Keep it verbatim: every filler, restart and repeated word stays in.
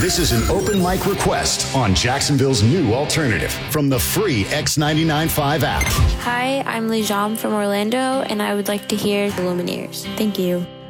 This is an open mic request on Jacksonville's new alternative from the free X ninety-nine point five app. Hi, I'm Lee Jam from Orlando, and I would like to hear the Lumineers. Thank you.